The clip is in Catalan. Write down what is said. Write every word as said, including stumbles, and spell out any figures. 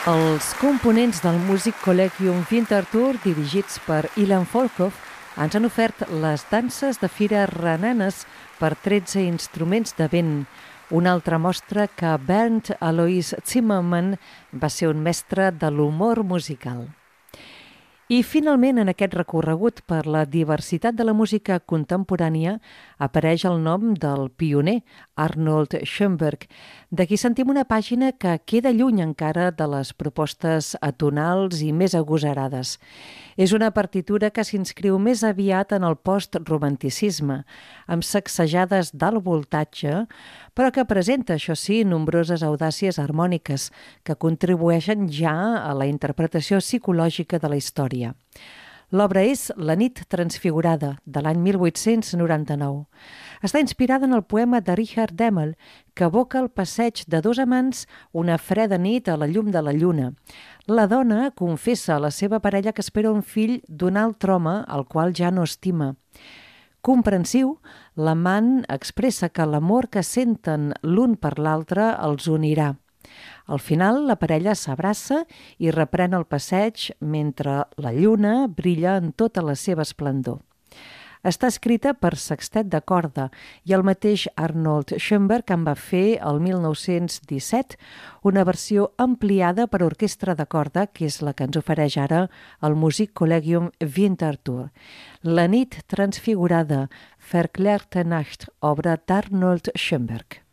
Els components del Music Collegium Winterthur, dirigits per Ilan Volkov, ens han ofert les danses de fira renanes per tretze instruments de vent, una altra mostra que Bernd Alois Zimmermann va ser un mestre de l'humor musical. I finalment, en aquest recorregut per la diversitat de la música contemporània, apareix el nom del pioner, Arnold Schoenberg. D'aquí sentim una pàgina que queda lluny encara de les propostes atonals i més agosarades. És una partitura que s'inscriu més aviat en el post-romanticisme, amb sacsejades d'alt voltatge, però que presenta, això sí, nombroses audàcies harmòniques que contribueixen ja a la interpretació psicològica de la història. L'obra és La nit transfigurada, de l'any mil vuit-cents noranta-nou. Està inspirada en el poema de Richard Demel, que evoca el passeig de dos amants una freda nit a la llum de la lluna. La dona confessa a la seva parella que espera un fill d'un altre home, al qual ja no estima. Comprensiu, l'amant expressa que l'amor que senten l'un per l'altre els unirà. Al final, la parella s'abraça i reprèn el passeig mentre la lluna brilla en tota la seva esplendor. Està escrita per sextet de corda i el mateix Arnold Schoenberg en va fer el mil nou-cents disset una versió ampliada per orquestra de corda, que és la que ens ofereix ara el Music Collegium Winterthur. La nit transfigurada, Verklärte Nacht, obra d'Arnold Schoenberg.